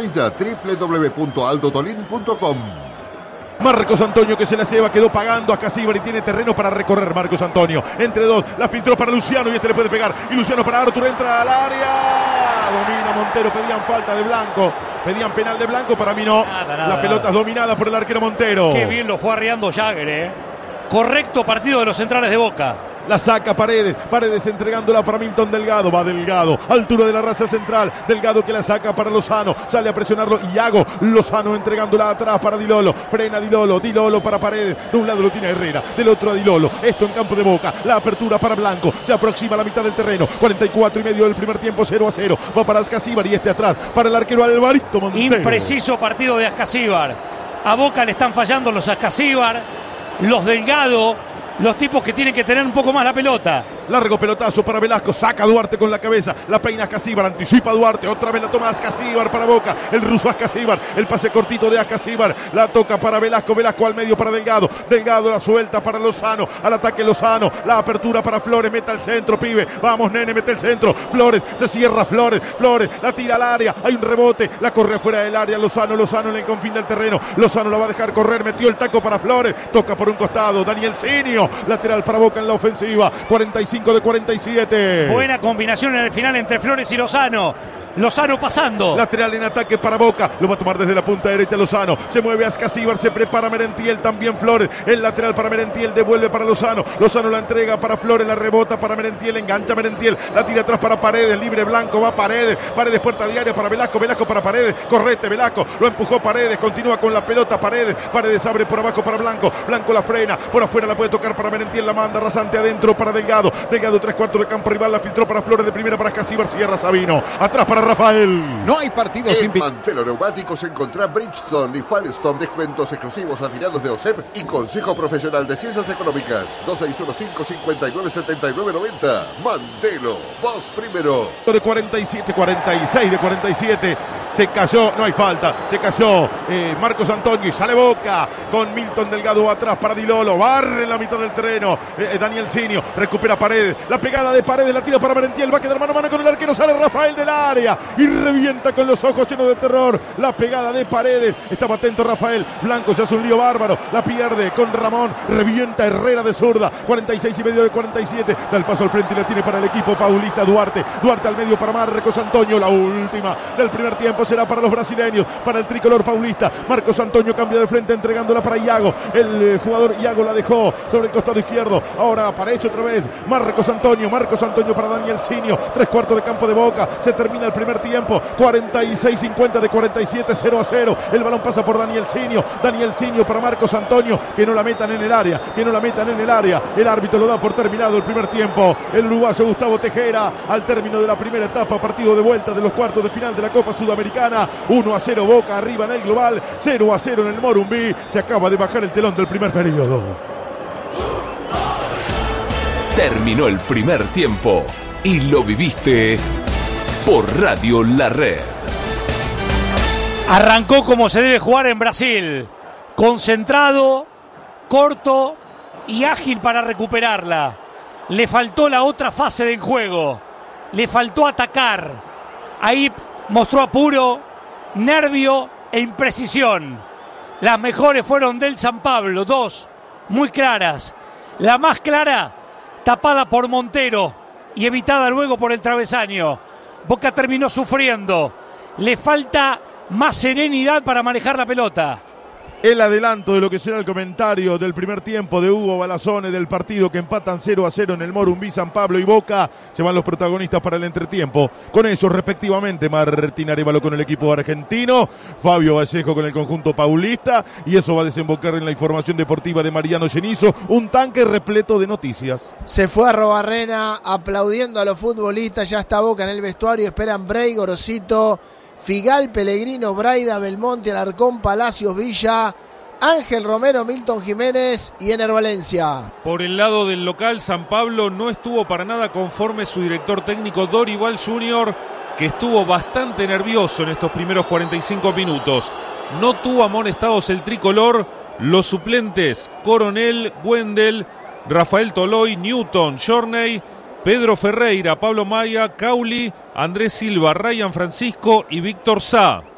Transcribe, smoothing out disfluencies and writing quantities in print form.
parrilla, www.aldotolin.com. Marcos Antonio que se la lleva, quedó pagando a Casíbar y tiene terreno para recorrer. Marcos Antonio, entre dos, la filtró para Luciano y este le puede pegar. Y Luciano para Arthur, entra al área. Domina Montero, pedían falta de Blanco, pedían penal de Blanco, para mí no. Nada. La pelota es dominada por el arquero Montero. Qué bien lo fue arriando Jagger, Correcto partido de los centrales de Boca. La saca Paredes, Paredes entregándola para Milton Delgado, va Delgado, altura de la raza central, Delgado que la saca para Lozano, sale a presionarlo Iago, Lozano entregándola atrás para Dilolo, frena Dilolo para Paredes, de un lado lo tiene Herrera, del otro a Dilolo, esto en campo de Boca, la apertura para Blanco, se aproxima a la mitad del terreno, 44 y medio del primer tiempo, 0-0, va para Ascasíbar y este atrás, para el arquero Alvarito Montero. Impreciso partido de Ascasíbar, a Boca le están fallando los Ascasíbar, los Delgado, los tipos que tienen que tener un poco más la pelota. Largo pelotazo para Velasco, saca Duarte con la cabeza, la peina Ascasíbar, anticipa Duarte, otra vez la toma Ascasíbar para Boca, el ruso Ascasíbar, el pase cortito de Ascasíbar, la toca para Velasco, Velasco al medio para Delgado, Delgado la suelta para Lozano, al ataque Lozano, la apertura para Flores, mete al centro, pibe, vamos nene, mete el centro, Flores, se cierra Flores, la tira al área, hay un rebote, la corre afuera del área, Lozano en el confín del terreno, Lozano la va a dejar correr, metió el taco para Flores, toca por un costado, Daniel Sinio, lateral para Boca en la ofensiva, 45 de 47. Buena combinación en el final entre Flores y Lozano. Lozano pasando. Lateral en ataque para Boca. Lo va a tomar desde la punta derecha Lozano. Se mueve Ascasíbar, se prepara Merentiel, también Flores. El lateral para Merentiel, devuelve para Lozano. Lozano la entrega para Flores, la rebota para Merentiel, engancha Merentiel. La tira atrás para Paredes, libre Blanco, va Paredes. Paredes puerta diaria para Velasco, Velasco para Paredes. Correte Velasco, lo empujó Paredes, continúa con la pelota Paredes. Paredes abre por abajo para Blanco. Blanco la frena, por afuera la puede tocar para Merentiel, la manda rasante adentro para Delgado. Delgado 3/4 de campo rival, la filtró para Flores de primera para Ascasíbar, cierra Sabino. Atrás para Rafael. No hay partido sin Mantelo Neumáticos encontrá Bridgestone y Firestone, descuentos exclusivos afiliados de OSEP y Consejo Profesional de Ciencias Económicas. 2615-597990. Mantelo, vos primero. De 47, 46 de 47. Se cayó, no hay falta. Se cayó Marcos Antonio y sale Boca con Milton Delgado atrás para Dilolo. Barre en la mitad del terreno. Daniel Sinio recupera Paredes. La pegada de Paredes, la tira para Merentiel. Va a quedar mano a mano con el arquero. Sale Rafael del área y revienta con los ojos llenos de terror. La pegada de Paredes. Estaba atento Rafael. Blanco se hace un lío bárbaro. La pierde con Ramón. Revienta Herrera de zurda. 46 y medio de 47. Da el paso al frente y la tiene para el equipo paulista Duarte. Duarte al medio para Marcos Antonio. La última del primer tiempo será para los brasileños. Para el tricolor paulista. Marcos Antonio cambia de frente entregándola para Iago. El jugador Iago la dejó sobre el costado izquierdo. Ahora aparece otra vez Marcos Antonio para Daniel Sinio. 3/4 de campo de Boca. Se termina el primer tiempo. 46-50 de 47, 0-0. El balón pasa por Daniel Sinio para Marcos Antonio. Que no la metan en el área. El árbitro lo da por terminado el primer tiempo. El uruguayo Gustavo Tejera al término de la primera etapa. Partido de vuelta de los cuartos de final de la Copa Sudamericana. 1-0 Boca arriba en el global. 0-0 en el Morumbí. Se acaba de bajar el telón del primer periodo. Terminó el primer tiempo y lo viviste por Radio La Red. Arrancó como se debe jugar en Brasil. Concentrado, corto y ágil para recuperarla. Le faltó la otra fase del juego. Le faltó atacar. Ahí mostró apuro, nervio e imprecisión. Las mejores fueron del San Pablo, dos muy claras. La más clara, tapada por Montero y evitada luego por el travesaño. Boca terminó sufriendo. Le falta más serenidad para manejar la pelota. El adelanto de lo que será el comentario del primer tiempo de Hugo Balazone del partido que empatan 0-0 en el Morumbí. San Pablo y Boca se van los protagonistas para el entretiempo. Con eso respectivamente Martín Arévalo con el equipo argentino, Fabio Vallejo con el conjunto paulista, y eso va a desembocar en la información deportiva de Mariano Genizo, un tanque repleto de noticias. Se fue a Robarrena aplaudiendo a los futbolistas, ya está Boca en el vestuario, esperan Bray, Gorosito, Figal, Pellegrino, Braida, Belmonte, Alarcón, Palacios, Villa, Ángel Romero, Milton Jiménez y Ener Valencia. Por el lado del local, San Pablo no estuvo para nada conforme su director técnico Dorival Jr., que estuvo bastante nervioso en estos primeros 45 minutos. No tuvo amonestados el tricolor, los suplentes Coronel, Wendel, Rafael Toloy, Newton, Journey, Pedro Ferreira, Pablo Maya, Cauli, Andrés Silva, Ryan Francisco y Víctor Sá.